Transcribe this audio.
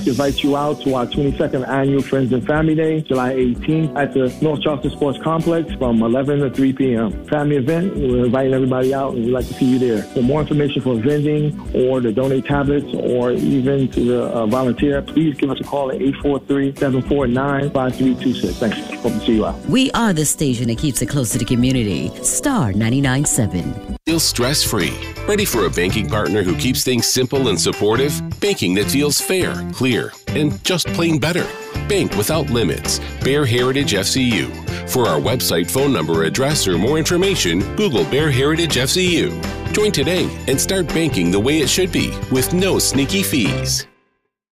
invite you out to our 22nd Annual Friends and Family Day, July 18th at the North Charleston Sports Complex from 11 to 3 p.m. Family event. We're inviting everybody out, and we'd like to see you there. For more information for vending or to donate tablets or even to volunteer, please give us a call at 843-749-5326. Thanks. Hope to see you out. We are the station that keeps it close to the community. Star 99.7. Feel stress-free. Ready for a banking partner who keeps things simple and supportive? Banking that feels fair, clear, and just plain better. Bank without limits. Bear Heritage FCU. For our website, phone number, address, or more information, Google Bear Heritage FCU. Join today and start banking the way it should be with no sneaky fees.